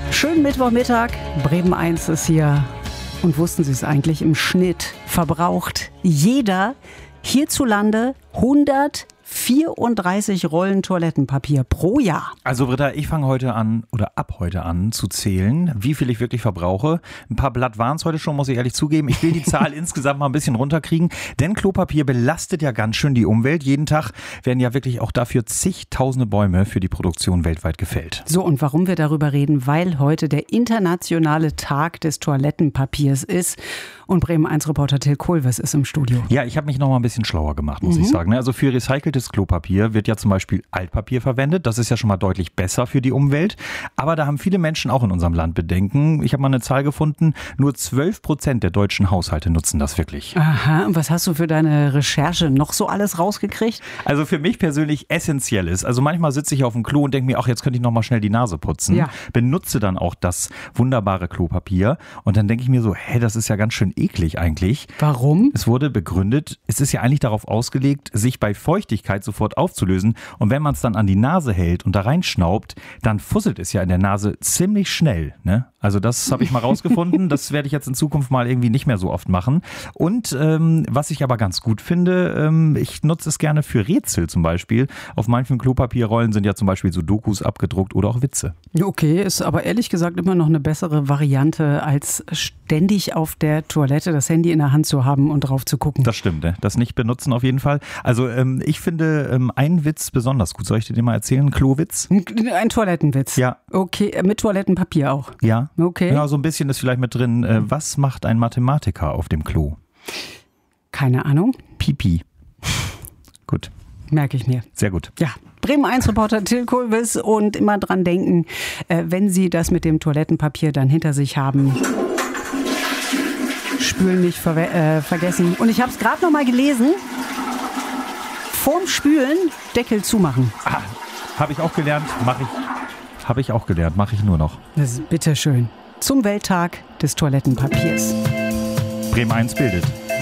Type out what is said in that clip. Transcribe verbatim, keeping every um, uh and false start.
Schönen Mittwochmittag, Bremen eins ist hier. Und wussten Sie es eigentlich, im Schnitt verbraucht jeder hierzulande hundertvierunddreißig Rollen Toilettenpapier pro Jahr. Also Britta, ich fange heute an oder ab heute an zu zählen, wie viel ich wirklich verbrauche. Ein paar Blatt waren es heute schon, muss ich ehrlich zugeben. Ich will die Zahl insgesamt mal ein bisschen runterkriegen, denn Klopapier belastet ja ganz schön die Umwelt. Jeden Tag werden ja wirklich auch dafür zigtausende Bäume für die Produktion weltweit gefällt. So, und warum wir darüber reden, weil heute der internationale Tag des Toilettenpapiers ist. Und Bremen eins Reporter Till Kulves ist im Studio. Ja, ich habe mich noch mal ein bisschen schlauer gemacht, muss mhm. ich sagen. Also für recyceltes Klopapier wird ja zum Beispiel Altpapier verwendet. Das ist ja schon mal deutlich besser für die Umwelt. Aber da haben viele Menschen auch in unserem Land Bedenken. Ich habe mal eine Zahl gefunden, nur zwölf Prozent der deutschen Haushalte nutzen das wirklich. Aha, und was hast du für deine Recherche noch so alles rausgekriegt? Also für mich persönlich essentiell ist. Also manchmal sitze ich auf dem Klo und denke mir, ach, jetzt könnte ich noch mal schnell die Nase putzen. Ja. Benutze dann auch das wunderbare Klopapier. Und dann denke ich mir so, hä, das ist ja ganz schön eklig eigentlich. Warum? Es wurde begründet, es ist ja eigentlich darauf ausgelegt, sich bei Feuchtigkeit sofort aufzulösen. Und wenn man es dann an die Nase hält und da reinschnaubt, dann fusselt es ja in der Nase ziemlich schnell. Ne? Also das habe ich mal rausgefunden. Das werde ich jetzt in Zukunft mal irgendwie nicht mehr so oft machen. Und ähm, was ich aber ganz gut finde, ähm, ich nutze es gerne für Rätsel zum Beispiel. Auf manchen Klopapierrollen sind ja zum Beispiel so Dokus abgedruckt oder auch Witze. Okay, ist aber ehrlich gesagt immer noch eine bessere Variante, als ständig auf der Toilette das Handy in der Hand zu haben und drauf zu gucken. Das stimmt, ne? Das nicht benutzen auf jeden Fall. Also ähm, ich finde ähm, einen Witz besonders gut. Soll ich dir den mal erzählen? Klowitz? Ein Toilettenwitz? Ja. Okay, mit Toilettenpapier auch? Ja. Okay. Ja, so ein bisschen ist vielleicht mit drin. Äh, was macht ein Mathematiker auf dem Klo? Keine Ahnung. Pipi. Gut. Merke ich mir. Sehr gut. Ja. Bremen eins Reporter Till Kulves und immer dran denken, äh, wenn Sie das mit dem Toilettenpapier dann hinter sich haben, Spülen nicht ver- äh, vergessen. Und ich habe es gerade noch mal gelesen. Vorm Spülen Deckel zumachen. Ah, habe ich auch gelernt, mache ich. Habe ich auch gelernt, mache ich nur noch. Das ist bitteschön. Zum Welttag des Toilettenpapiers. Bremen eins bildet.